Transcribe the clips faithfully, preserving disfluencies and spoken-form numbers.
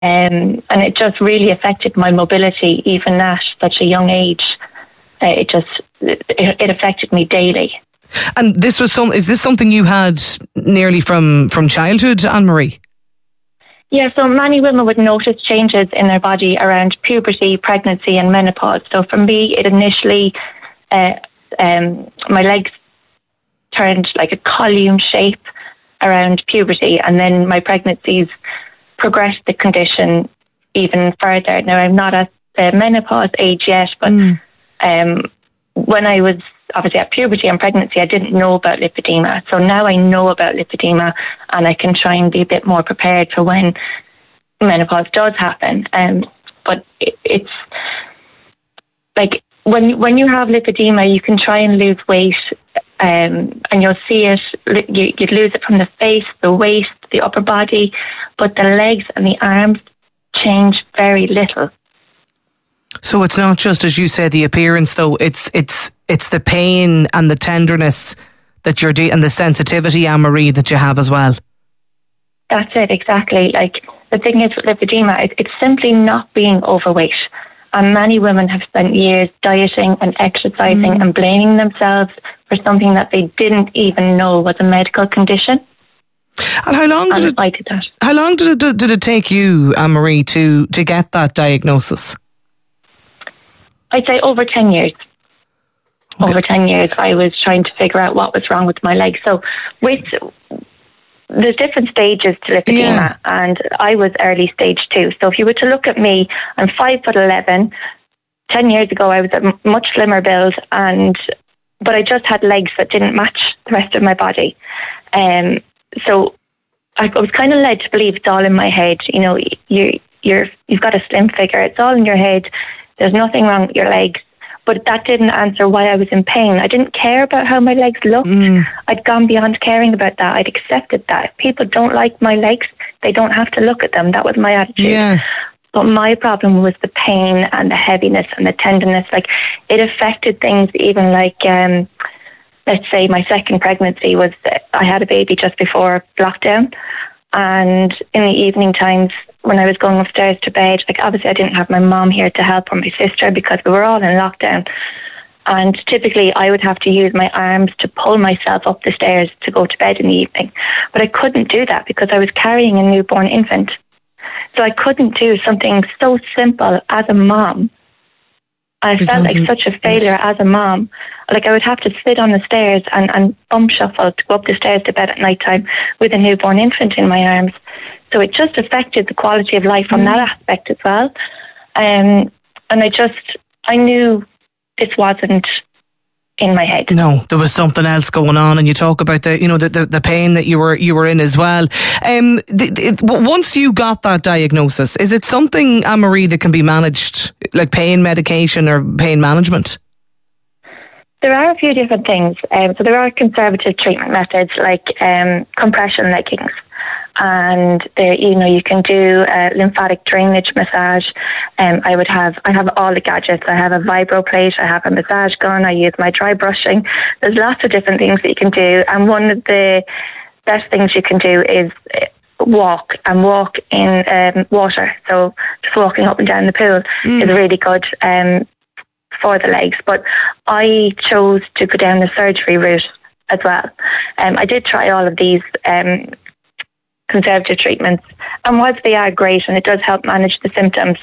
Um, and it just really affected my mobility, even at such a young age. Uh, it just, it, it affected me daily. And this was some, is this something you had nearly from, from childhood, Anne-Marie? Yeah, so many women would notice changes in their body around puberty, pregnancy and menopause. So for me, it initially, uh, um, my legs turned like a column shape around puberty, and then my pregnancies progressed the condition even further. Now, I'm not at the menopause age yet, but mm. um, when I was obviously at puberty and pregnancy, I didn't know about lipedema. So now I know about lipedema, and I can try and be a bit more prepared for when menopause does happen. Um, but it, it's like when when you have lipedema, you can try and lose weight, um, and you'll see it. You, you'd lose it from the face, the waist, the upper body, but the legs and the arms change very little. So it's not just, as you say, the appearance, though. It's it's it's the pain and the tenderness that you're de- and the sensitivity, Anne-Marie, that you have as well. That's it, exactly. Like the thing is with lipedema, it, it's simply not being overweight. And many women have spent years dieting and exercising mm. and blaming themselves for something that they didn't even know was a medical condition. And how long did and it? I did that. How long did it did it take you, Anne-Marie, to to get that diagnosis? I'd say over ten years. Okay. Over ten years, I was trying to figure out what was wrong with my legs. So, with there's different stages to lipedema, yeah. and I was early stage two. So, if you were to look at me, I'm five foot eleven. Ten years ago, I was a much slimmer build, and but I just had legs that didn't match the rest of my body. Um, so, I was kind of led to believe it's all in my head. You know, you you're you've got a slim figure. It's all in your head. There's nothing wrong with your legs. But that didn't answer why I was in pain. I didn't care about how my legs looked. Mm. I'd gone beyond caring about that. I'd accepted that. If people don't like my legs, they don't have to look at them. That was my attitude. Yeah. But my problem was the pain and the heaviness and the tenderness. Like, it affected things even like, um, let's say my second pregnancy was, I had a baby just before lockdown. And in the evening times, when I was going upstairs to bed, like obviously I didn't have my mom here to help or my sister because we were all in lockdown. And typically I would have to use my arms to pull myself up the stairs to go to bed in the evening. But I couldn't do that because I was carrying a newborn infant. So I couldn't do something so simple as a mom. I it felt like such a failure as a mom. Like I would have to sit on the stairs and, and bum shuffle to go up the stairs to bed at night time with a newborn infant in my arms. So it just affected the quality of life from mm. that aspect as well. Um, and I just, I knew this wasn't in my head. No, there was something else going on, and you talk about the, you know, the the, the pain that you were you were in as well. Um, the, the, once you got that diagnosis, is it something, Anne-Marie, that can be managed, like pain medication or pain management? There are a few different things. Um, so there are conservative treatment methods like um, compression leggings. And there, you know, you can do a lymphatic drainage massage. Um, I would have, I have all the gadgets. I have a vibro plate. I have a massage gun. I use my dry brushing. There's lots of different things that you can do. And one of the best things you can do is walk and walk in um, water. So just walking up and down the pool mm. is really good um, for the legs. But I chose to go down the surgery route as well. Um, I did try all of these um, conservative treatments, and whilst they are great and it does help manage the symptoms,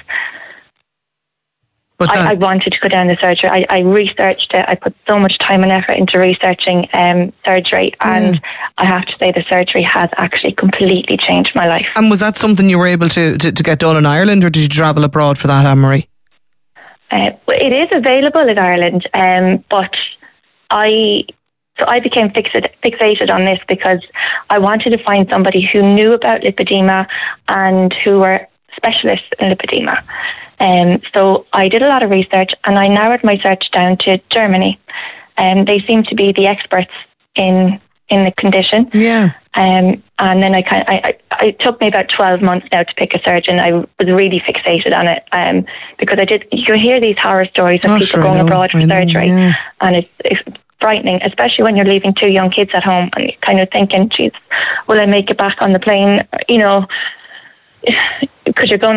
but I, I wanted to go down the surgery. I, I researched it. I put so much time and effort into researching um, surgery, and yeah. I have to say the surgery has actually completely changed my life. And was that something you were able to, to, to get done in Ireland, or did you travel abroad for that, Anne-Marie? Uh, it is available in Ireland, um, but I... So I became fixated, fixated on this because I wanted to find somebody who knew about lipedema and who were specialists in lipedema. Um, so I did a lot of research, and I narrowed my search down to Germany. Um, they seem to be the experts in in the condition. Yeah. Um, and then I kind of, I, I, it took me about twelve months now to pick a surgeon. I was really fixated on it um, because I did. You hear these horror stories of oh, people sure, going know, abroad for know, surgery, yeah. and it's. it's frightening, especially when you're leaving two young kids at home and you're kind of thinking, geez, will I make it back on the plane? You know, because you're going